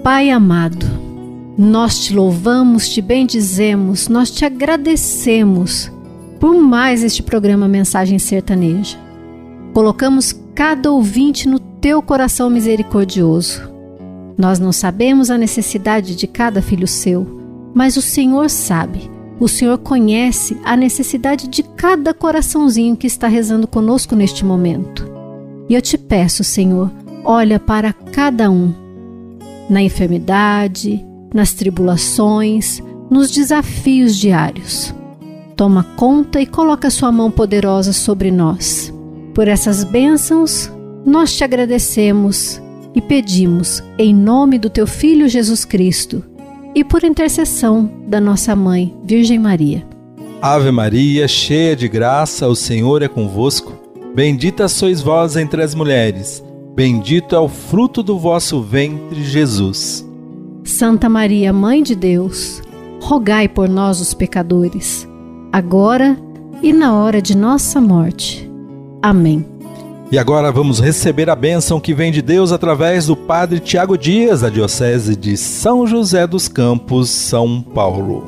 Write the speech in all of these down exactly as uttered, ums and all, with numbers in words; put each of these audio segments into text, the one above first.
Pai amado, nós te louvamos, te bendizemos, nós te agradecemos por mais este programa Mensagem Sertaneja. Colocamos cada ouvinte no teu coração misericordioso. Nós não sabemos a necessidade de cada filho seu, mas o Senhor sabe. O Senhor conhece a necessidade de cada coraçãozinho que está rezando conosco neste momento. E eu te peço, Senhor, olha para cada um, na enfermidade, nas tribulações, nos desafios diários. Toma conta e coloca sua mão poderosa sobre nós. Por essas bênçãos, nós te agradecemos e pedimos, em nome do teu Filho Jesus Cristo, e por intercessão da nossa Mãe, Virgem Maria. Ave Maria, cheia de graça, o Senhor é convosco. Bendita sois vós entre as mulheres, bendito é o fruto do vosso ventre, Jesus. Santa Maria, Mãe de Deus, rogai por nós os pecadores, agora e na hora de nossa morte. Amém. E agora vamos receber a bênção que vem de Deus através do Padre Tiago Dias, da Diocese de São José dos Campos, São Paulo.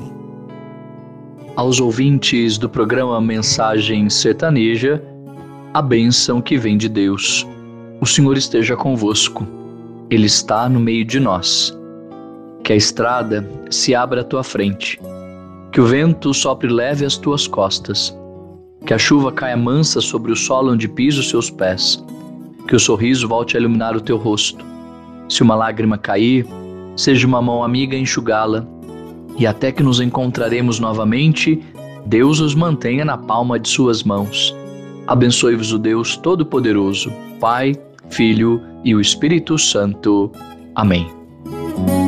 Aos ouvintes do programa Mensagem Sertaneja, a bênção que vem de Deus. O Senhor esteja convosco. Ele está no meio de nós. Que a estrada se abra à tua frente. Que o vento sopre leve às tuas costas. Que a chuva caia mansa sobre o solo onde pisa os seus pés. Que o sorriso volte a iluminar o teu rosto. Se uma lágrima cair, seja uma mão amiga a enxugá-la. E até que nos encontraremos novamente, Deus os mantenha na palma de suas mãos. Abençoe-vos o Deus Todo-Poderoso, Pai, Filho e o Espírito Santo. Amém.